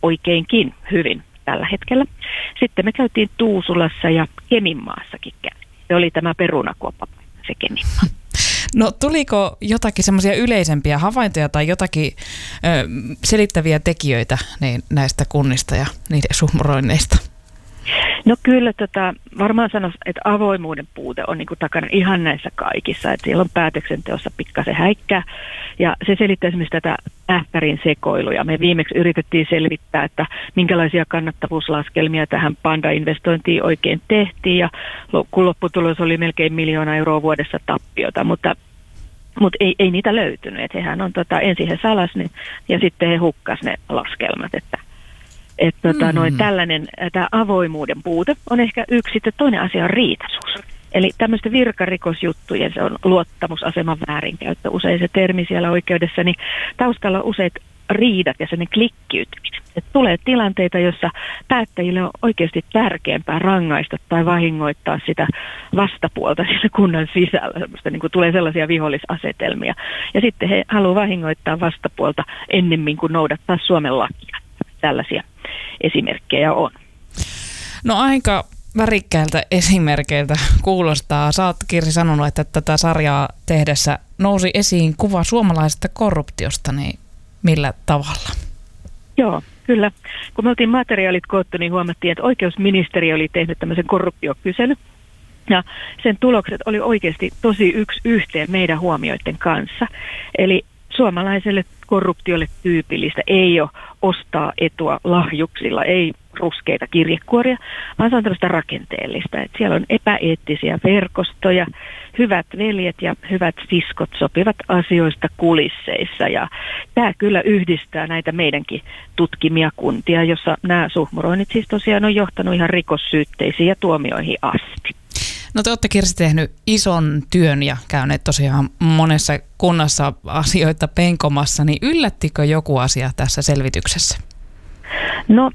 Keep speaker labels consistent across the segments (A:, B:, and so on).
A: oikeinkin hyvin tällä hetkellä. Sitten me käytiin Tuusulassa ja Keminmaassakin käytiin. Se oli tämä perunakuoppa, se Keminmaa.
B: No tuliko jotakin semmoisia yleisempiä havaintoja tai jotakin selittäviä tekijöitä niin näistä kunnista ja niiden suhmuroinneista?
A: No kyllä varmaan sanoisin, että avoimuuden puute on niin kuin takana ihan näissä kaikissa. Että siellä on päätöksenteossa pikkasen häikkää ja se selittää esimerkiksi tätä ähtärin sekoiluja. Me viimeksi yritettiin selvittää, että minkälaisia kannattavuuslaskelmia tähän Panda-investointiin oikein tehtiin ja kun lopputulos oli melkein 1 miljoonaa euroa vuodessa tappiota, mutta ei niitä löytynyt. Että hehän on ensin he salas ne ja sitten he hukkas ne laskelmat, että tällainen tämä avoimuuden puute on ehkä yksi. Sitten toinen asia on riitaisuus. Eli tämmöistä virkarikosjuttujen, se on luottamusaseman väärinkäyttö, usein se termi siellä oikeudessa, niin taustalla on useat riidat ja sellainen klikkiytyminen. Että tulee tilanteita, jossa päättäjille on oikeasti tärkeämpää rangaista tai vahingoittaa sitä vastapuolta siinä kunnan sisällä. Semmoista, niin kuin tulee sellaisia vihollisasetelmia. Ja sitten he haluaa vahingoittaa vastapuolta ennemmin kuin noudattaa Suomen lakia. Tällaisia esimerkkejä on.
B: No aika värikkäiltä esimerkkeiltä kuulostaa. Sä oot, Kirsi, sanonut, että tätä sarjaa tehdessä nousi esiin kuva suomalaisesta korruptiosta, niin millä tavalla?
A: Joo, kyllä. Kun me oltiin materiaalit koottu, niin huomattiin, että oikeusministeriö oli tehnyt tämmöisen korruptiokyselyn. Ja sen tulokset oli oikeasti tosi yksi yhteen meidän huomioiden kanssa. Eli suomalaiselle korruptiolle tyypillistä ei ole ostaa etua lahjuksilla, ei ruskeita kirjekuoria, vaan se on tämmöistä rakenteellista. Että siellä on epäeettisiä verkostoja, hyvät veljet ja hyvät siskot sopivat asioista kulisseissa. Ja tämä kyllä yhdistää näitä meidänkin tutkimia kuntia, jossa nämä suhmuroinnit siis tosiaan on johtanut ihan rikossyytteisiin ja tuomioihin asti.
B: No te olette, Kirsi, tehnyt ison työn ja käyneet tosiaan monessa kunnassa asioita penkomassa, niin yllättikö joku asia tässä selvityksessä?
A: No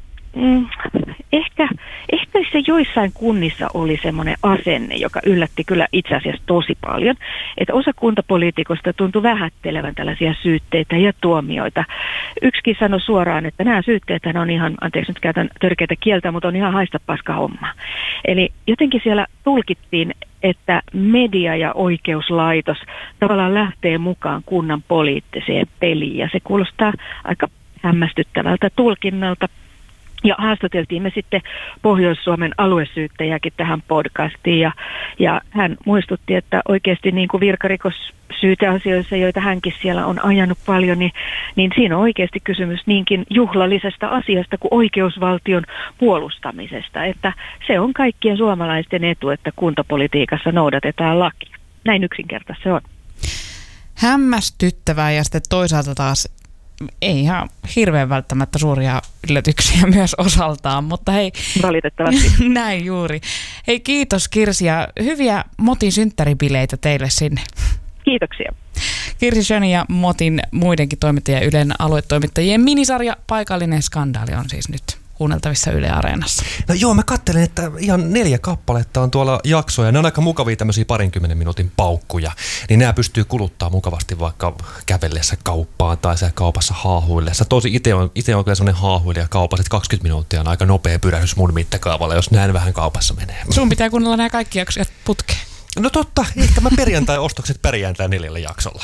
A: ehkä se joissain kunnissa oli semmoinen asenne, joka yllätti kyllä itse asiassa tosi paljon, että osa kuntapoliitikosta tuntui vähättelevän tällaisia syytteitä ja tuomioita. Yksikin sanoi suoraan, että nämä syytteet on ihan, anteeksi nyt käytän törkeitä kieltä, mutta on ihan haista paska homma. Eli jotenkin siellä tulkittiin, että media ja oikeuslaitos tavallaan lähtee mukaan kunnan poliittiseen peliin ja se kuulostaa aika hämmästyttävältä tulkinnalta. Ja haastateltiin me sitten Pohjois-Suomen aluesyyttäjäkin tähän podcastiin ja hän muistutti, että oikeasti niin kuin virkarikossyyteasioissa, joita hänkin siellä on ajanut paljon, niin siinä on oikeasti kysymys niinkin juhlallisesta asiasta kuin oikeusvaltion puolustamisesta. Että se on kaikkien suomalaisten etu, että kuntapolitiikassa noudatetaan lakia. Näin yksinkertaisesti se on.
B: Hämmästyttävää ja sitten toisaalta taas ei ihan hirveän välttämättä suuria yllätyksiä myös osaltaan, mutta hei.
A: Valitettavasti.
B: Näin juuri. Hei, kiitos Kirsi ja hyviä Motin synttäribileitä teille sinne.
A: Kiitoksia.
B: Kirsi Schön ja Motin muidenkin toimittajien Ylen aluetoimittajien minisarja Paikallinen skandaali on siis nyt kuunneltavissa Yle Areenassa.
C: No joo, mä katselin, että ihan 4 kappaletta on tuolla jaksoja. Ne on aika mukavia tämmöisiä 20 minuutin paukkuja. Niin nämä pystyy kuluttaa mukavasti vaikka kävellessä kauppaan tai siellä kaupassa haahuillessa. Tosi itse on kyllä semmoinen haahuilija kaupassa, että 20 minuuttia on aika nopea pyrähdys mun mittakaavalla, jos näin vähän kaupassa menee.
B: Sun pitää kuunnella nämä kaikki jaksot putkeen.
C: No totta, ehkä mä perjantai-ostokset pärjään tää 4 jaksolla.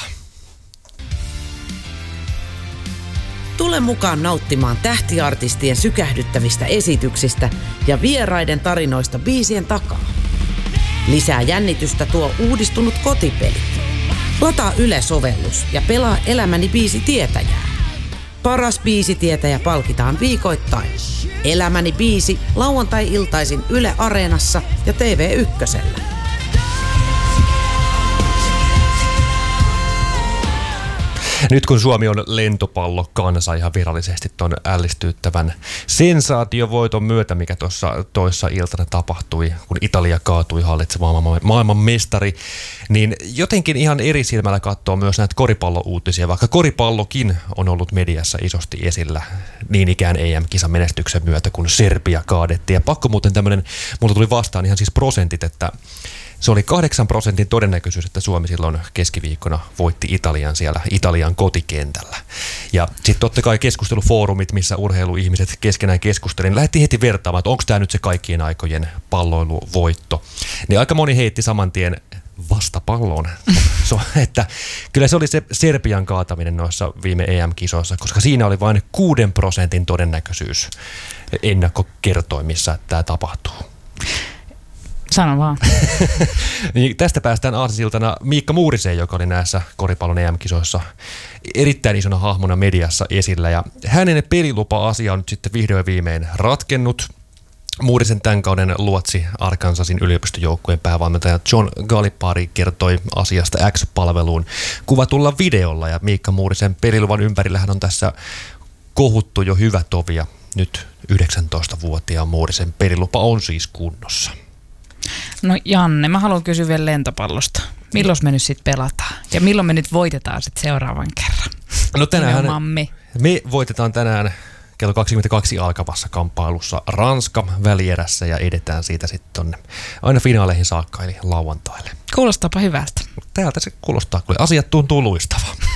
D: Tule mukaan nauttimaan tähtiartistien sykähdyttävistä esityksistä ja vieraiden tarinoista biisien takaa. Lisää jännitystä tuo uudistunut kotipeli. Lataa Yle-sovellus ja pelaa Elämäni biisitietäjää. Paras biisitietäjä palkitaan viikoittain. Elämäni biisi lauantai-iltaisin Yle Areenassa ja TV1:llä.
C: Nyt kun Suomi on lentopallokansa ihan virallisesti ton ällistyttävän sensaatiovoiton myötä, mikä tuossa toissa iltana tapahtui, kun Italia kaatui hallitsemaan maailman mestari, niin jotenkin ihan eri silmällä katsoo myös näitä koripallouutisia, vaikka koripallokin on ollut mediassa isosti esillä niin ikään EM-kisan menestyksen myötä, kun Serbia kaadettiin. Ja pakko muuten tämmöinen, mulla tuli vastaan ihan siis prosentit, että Se oli 8% todennäköisyys, että Suomi silloin keskiviikkona voitti Italian siellä Italian kotikentällä. Ja sitten totta kai keskustelufoorumit, missä urheiluihmiset keskenään keskustelivat, lähti heti vertaamaan, että onko tämä nyt se kaikkien aikojen palloiluvoitto. Niin aika moni heitti saman tien vastapalloon, että kyllä se oli se Serbian kaataminen noissa viime EM-kisoissa, koska siinä oli vain 6% todennäköisyys ennakkokertoimissa, että tämä tapahtuu.
B: Sano vaan.
C: Niin tästä päästään aasisiltana Miikka Muuriseen, joka oli näissä koripallon EM-kisoissa erittäin isona hahmona mediassa esillä. Ja hänen pelilupa-asia on nyt sitten vihdoin viimein ratkennut. Muurisen tämän kauden luotsi Arkansasin yliopistojoukkueen päävalmentaja John Galipari kertoi asiasta X-palveluun kuvatulla videolla. Ja Miikka Muurisen peliluvan ympärillähän on tässä kohuttu jo hyvä tovi. Ja nyt 19-vuotiaan Muurisen pelilupa on siis kunnossa.
B: No Janne, mä haluan kysyä vielä lentopallosta. Milloin me nyt sitten pelataan? Ja milloin me nyt voitetaan sitten seuraavan kerran?
C: No tänään me voitetaan tänään kello 22 alkavassa kamppailussa Ranska välierässä ja edetään siitä sitten tonne aina finaaleihin saakka eli lauantaille.
B: Kuulostaapa hyvältä.
C: Täältä se kuulostaa, kun asiat tuntuu luistavan.